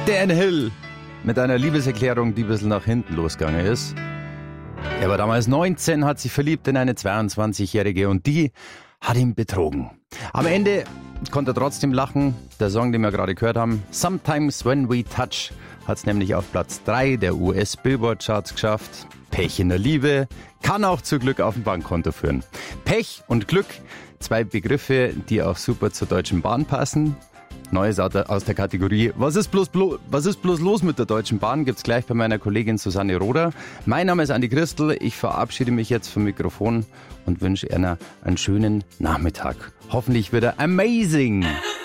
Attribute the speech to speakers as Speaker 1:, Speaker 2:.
Speaker 1: Dan Hill mit einer Liebeserklärung, die ein bisschen nach hinten losgegangen ist. Er war damals 19, hat sich verliebt in eine 22-Jährige und die hat ihn betrogen. Am Ende konnte er trotzdem lachen. Der Song, den wir gerade gehört haben, Sometimes When We Touch, hat es nämlich auf Platz 3 der US-Billboard-Charts geschafft. Pech in der Liebe kann auch zu Glück auf dem Bankkonto führen. Pech und Glück, zwei Begriffe, die auch super zur Deutschen Bahn passen. Neues aus der Kategorie Was ist bloß los mit der Deutschen Bahn? Gibt's gleich bei meiner Kollegin Susanne Roder. Mein Name ist Andi Christel. Ich verabschiede mich jetzt vom Mikrofon und wünsche Erna einen schönen Nachmittag. Hoffentlich wieder amazing.